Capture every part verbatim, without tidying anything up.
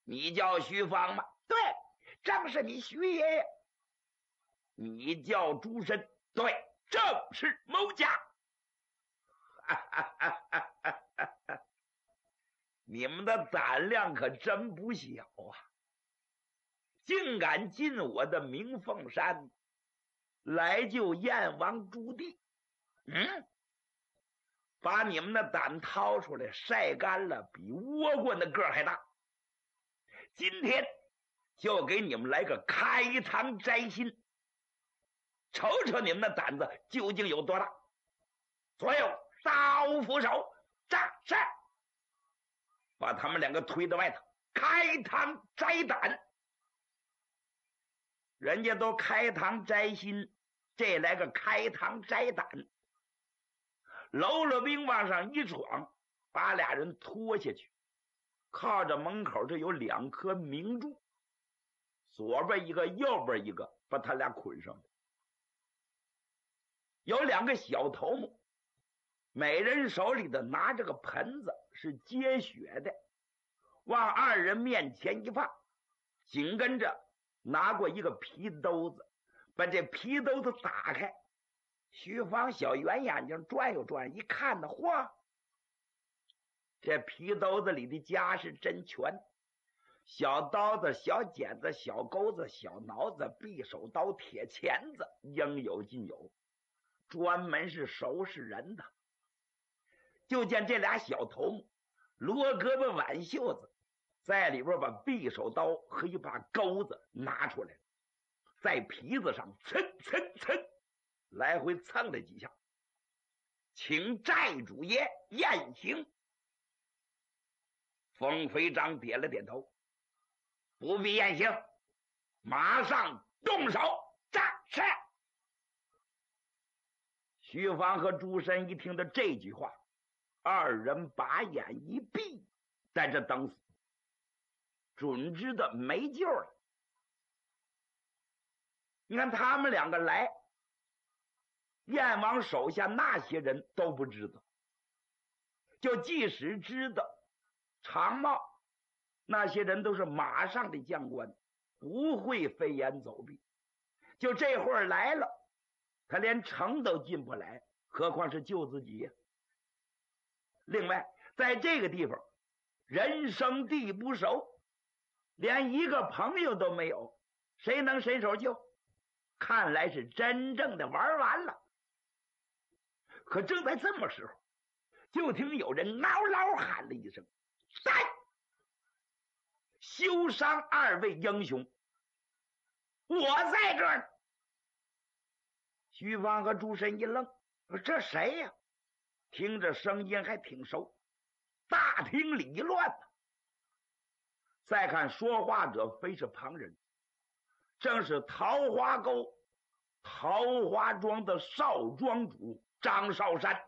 你叫徐芳吗？ 对，正是你徐爷爷。 你叫朱深？ 对，正是某家。 哈哈哈哈哈哈！你们的胆量可真不小啊，竟敢进我的明凤山来救燕王朱棣。 嗯， 把你们的胆掏出来晒干了，比倭瓜的个儿还大。今天就给你们来个开膛摘心，瞅瞅你们的胆子究竟有多大。 左右刀斧手，战士， 把他们两个推到外头， 开膛摘胆。 人家都开膛摘心，这来个开膛摘胆。喽啰兵往上一闯，把俩人拖下去，靠着门口这有两颗明柱，左边一个右边一个，把他俩捆上了。有两个小头目，每人手里的拿着个盆子，是接血的，往二人面前一放，紧跟着拿过一个皮兜子，把这皮兜子打开。徐芳小圆眼睛转悠转，一看呢，嚯，这皮兜子里的家是真全，小刀子、小剪子、小钩子、小挠子、匕首刀、铁钳子，应有尽有，专门是收拾人的。就见这俩小头目罗胳膊挽袖子，在里边把匕首刀和一把钩子拿出来，在皮子上蹭蹭蹭来回蹭了几下，请寨主爷验刑。冯飞章点了点头， 不必验刑，马上动手。战士。 徐芳和朱深一听到这句话，二人把眼一闭，在这等死，准知道没救了。你看他们两个来，燕王手下那些人都不知道，就即使知道，常茂那些人都是马上的将官，不会飞檐走壁。就这会儿来了，他连城都进不来，何况是救自己呀？另外，在这个地方，人生地不熟，连一个朋友都没有，谁能伸手救？看来是真正的玩完了。可正在这么时候，就听有人嗷嗷喊了一声：“在！休伤二位英雄，我在这儿呢。”徐芳和朱深一愣，这谁呀？听着声音还挺熟，大厅里一乱呢。再看说话者非是旁人，正是桃花沟桃花庄的少庄主张少山。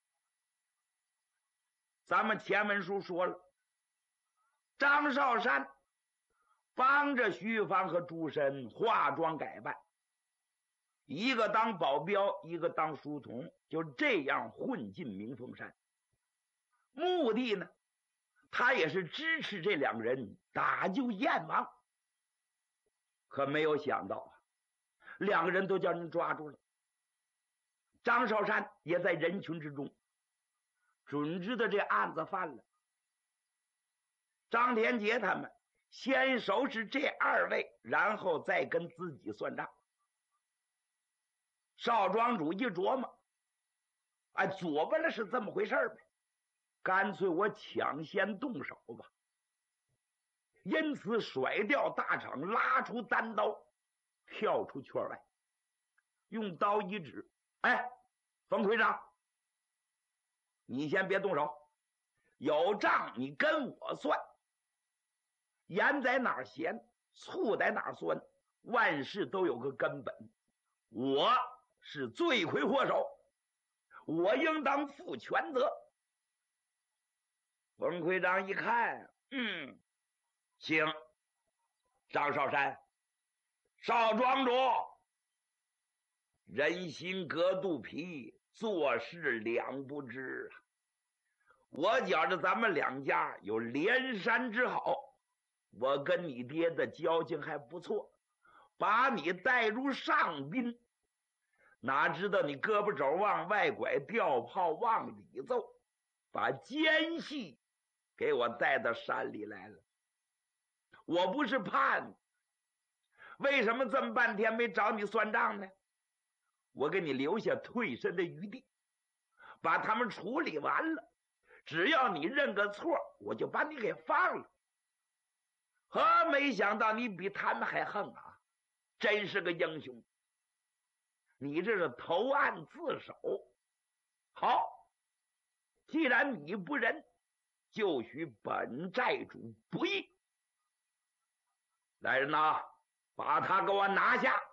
咱们前文书说了，张少山帮着徐芳和朱深化妆改扮，一个当保镖，一个当书童，就这样混进明凤山。目的呢，他也是支持这两人打救燕王。可没有想到啊，两个人都叫人抓住了。张少山也在人群之中，准知道这案子犯了。张天杰他们先收拾这二位，然后再跟自己算账。少庄主一琢磨，哎，左边了是这么回事呗，干脆我抢先动手吧。因此甩掉大氅，拉出单刀，跳出圈外，用刀一指：“哎，冯会长，你先别动手，有账你跟我算。盐在哪儿咸，醋在哪儿酸，万事都有个根本。我是罪魁祸首，我应当负全责。”冯会长一看，嗯，行，张少山，少庄主，人心隔肚皮，做事两不知啊。我觉着咱们两家有连山之好， 我跟你爹的交情还不错，把你带入上宾，哪知道你胳膊肘往外拐，吊炮往里奏，把奸细给我带到山里来了。我不是怕你，为什么这么半天没找你算账呢？我给你留下退身的余地，把他们处理完了，只要你认个错，我就把你给放了。呵，没想到你比他们还横啊，真是个英雄。你这是投案自首。好，既然你不仁，就许本债主不义。来人呐，把他给我拿下。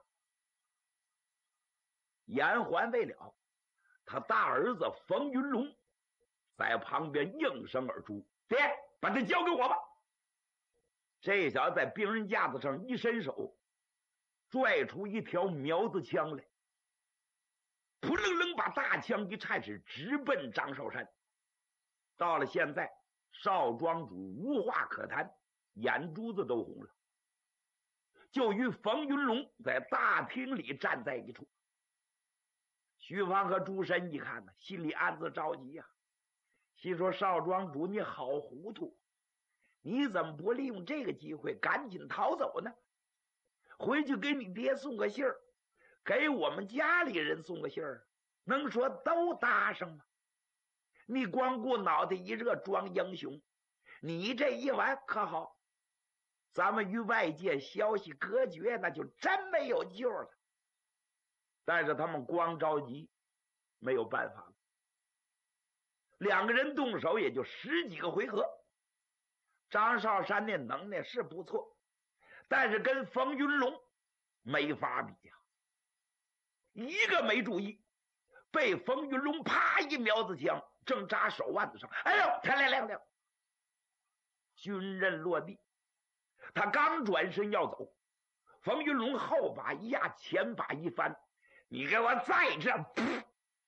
言还未了，他大儿子冯云龙在旁边应声而出：“爹，把他交给我吧。”这小子在病人架子上一伸手，拽出一条苗子枪来，扑棱棱把大枪一颤，是直奔张少山。到了现在，少庄主无话可谈，眼珠子都红了，就与冯云龙在大厅里站在一处。徐芳和朱深一看呢，心里暗自着急呀、啊，心说少庄主你好糊涂，你怎么不利用这个机会赶紧逃走呢？回去给你爹送个信儿，给我们家里人送个信儿，能说都搭上吗？你光顾脑袋一热装英雄，你这一完可好，咱们与外界消息隔绝，那就真没有救了。但是他们光着急，没有办法了。两个人动手也就十几个回合，张少山那能耐是不错，但是跟冯云龙没法比呀、啊。一个没注意，被冯云龙啪一苗子枪正扎手腕子上，哎呦，天亮亮亮，军刃落地。他刚转身要走，冯云龙后把一压，前把一翻，你给我在这！噗，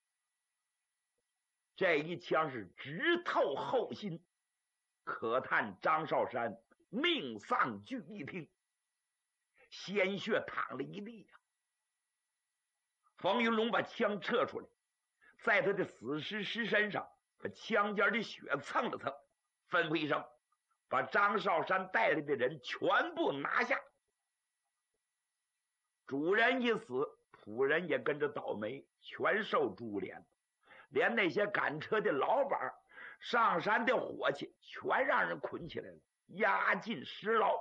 这一枪是直透后心，可叹张少山命丧聚义厅，鲜血淌了一地呀、啊。冯云龙把枪撤出来，在他的死尸尸身上把枪尖的血蹭了蹭，吩咐一声，把张少山带来的人全部拿下。主人一死，仆人也跟着倒霉，全受株连，连那些赶车的老板、上山的伙计全让人捆起来了，押进尸牢。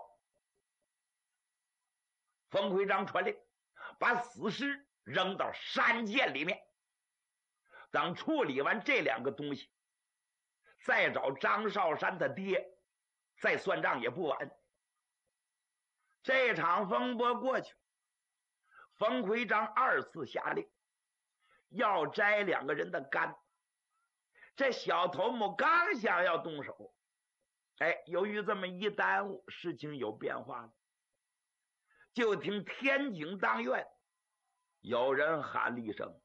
冯奎章传令，把死尸扔到山涧里面。等处理完这两个东西，再找张少山他爹再算账也不晚。这场风波过去，冯奎章二次下令要摘两个人的肝。这小头目刚想要动手，哎，由于这么一耽误，事情有变化了。就听天井当院有人喊了一声：“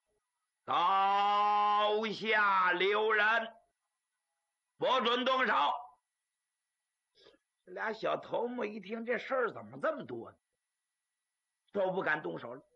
刀下留人，不准动手！”这俩小头目一听这事儿怎么这么多呢，都不敢动手了。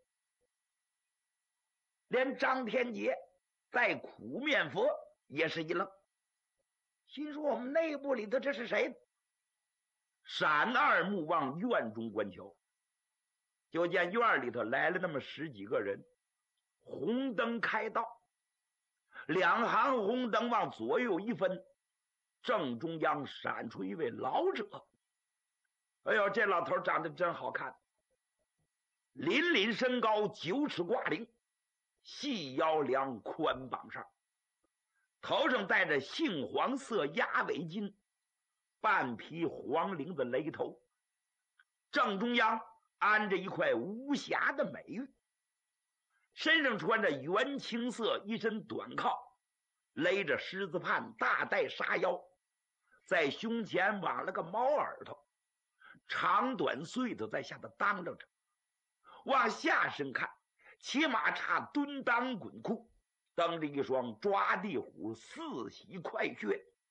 连张天杰带苦面佛也是一愣，心说我们内部里头这是谁？闪二目往院中观瞧，就见院里头来了那么十几个人，红灯开道，两行红灯往左右一分，正中央闪出一位老者。哎呦，这老头长得真好看，凛凛身高，九尺挂领，细腰梁，宽膀上，头上戴着杏黄色鸭尾巾，半披黄绫的雷头，正中央安着一块无瑕的美玉，身上穿着原青色一身短靠，勒着狮子畔，大带沙腰，在胸前挽了个猫耳朵，长短穗子在下头当啷着。往下身看，起码差蹲裆滚裤，蹬着一双抓地虎，四喜快靴，